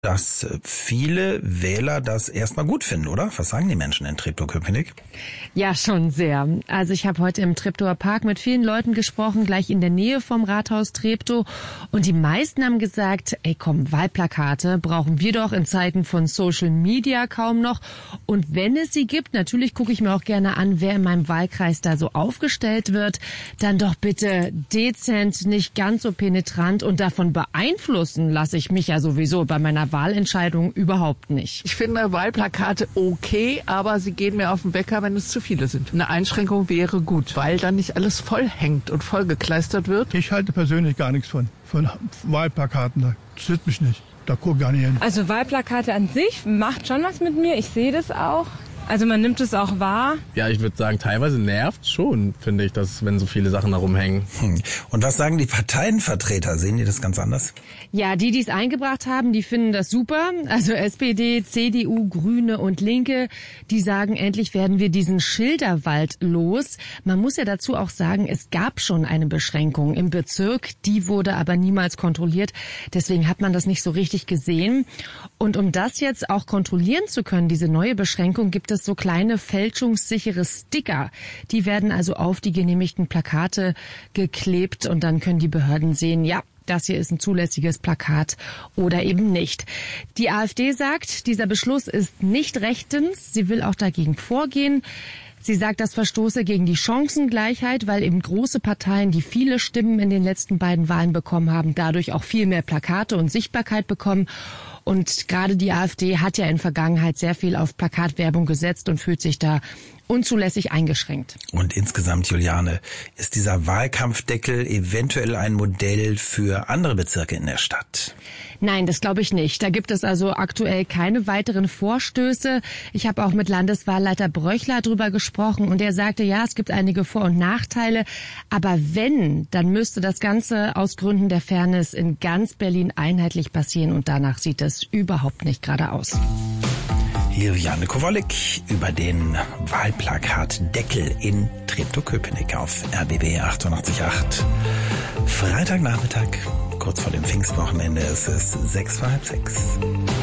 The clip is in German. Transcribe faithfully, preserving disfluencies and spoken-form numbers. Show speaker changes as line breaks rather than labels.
dass viele Wähler das erstmal gut finden, oder? Was sagen die Menschen in Treptow-Köpenick?
Ja, schon sehr. Also ich habe heute im Treptower Park mit vielen Leuten gesprochen, gleich in der Nähe vom Rathaus Treptow. Und die meisten haben gesagt, ey komm, Wahlplakate brauchen wir doch in Zeiten von Social Media kaum noch. Und wenn es sie gibt, natürlich gucke ich mir auch gerne an, wer in meinem Wahlkreis da so aufgestellt wird. Dann doch bitte dezent, nicht ganz so penetrant, und davon beeinflussen lasse ich mich ja sowieso bei meiner Wahlentscheidung überhaupt nicht.
Ich finde Wahlplakate okay, aber sie gehen mir auf den Wecker, wenn es zu viele sind. Eine Einschränkung wäre gut, weil dann nicht alles voll hängt und vollgekleistert wird.
Ich halte persönlich gar nichts von, von Wahlplakaten. Das interessiert mich nicht. Da gucke ich gar nicht hin.
Also Wahlplakate an sich macht schon was mit mir. Ich sehe das auch. Also man nimmt es auch wahr.
Ja, ich würde sagen, teilweise nervt schon, finde ich, dass wenn so viele Sachen da rumhängen.
Hm. Und was sagen die Parteienvertreter? Sehen die das ganz anders?
Ja, die, die es eingebracht haben, die finden das super. Also S P D, C D U, Grüne und Linke, die sagen, endlich werden wir diesen Schilderwald los. Man muss ja dazu auch sagen, es gab schon eine Beschränkung im Bezirk, die wurde aber niemals kontrolliert. Deswegen hat man das nicht so richtig gesehen. Und um das jetzt auch kontrollieren zu können, diese neue Beschränkung, gibt es so kleine fälschungssichere Sticker. Die werden also auf die genehmigten Plakate geklebt und dann können die Behörden sehen, ja, das hier ist ein zulässiges Plakat oder eben nicht. Die AfD sagt, dieser Beschluss ist nicht rechtens. Sie will auch dagegen vorgehen. Sie sagt, das verstoße gegen die Chancengleichheit, weil eben große Parteien, die viele Stimmen in den letzten beiden Wahlen bekommen haben, dadurch auch viel mehr Plakate und Sichtbarkeit bekommen. Und gerade die AfD hat ja in Vergangenheit sehr viel auf Plakatwerbung gesetzt und fühlt sich da unzulässig eingeschränkt.
Und insgesamt, Juliane, ist dieser Wahlkampfdeckel eventuell ein Modell für andere Bezirke in der Stadt?
Nein, das glaube ich nicht. Da gibt es also aktuell keine weiteren Vorstöße. Ich habe auch mit Landeswahlleiter Bröchler drüber gesprochen und er sagte, ja, es gibt einige Vor- und Nachteile. Aber wenn, dann müsste das Ganze aus Gründen der Fairness in ganz Berlin einheitlich passieren und danach sieht es überhaupt nicht gerade aus.
Juliane Kowalik über den Wahlplakatdeckel in Treptow-Köpenick auf R B B achtundachtzig Komma acht. Freitagnachmittag, kurz vor dem Pfingstwochenende, ist es sechs vor halb sechs.